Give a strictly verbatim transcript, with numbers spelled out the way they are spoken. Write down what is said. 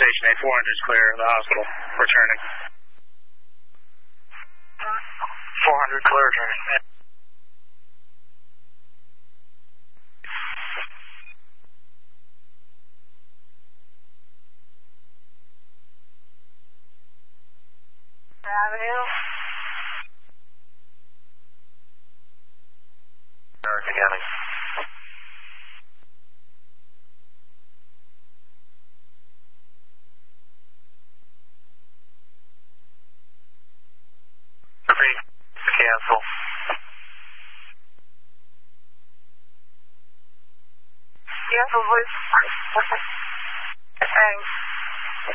Station eight, four hundred is clear of the hospital. Returning. four hundred clear, returning. Avenue. American County. Repeat. Cancel. Cancel, please. Thanks.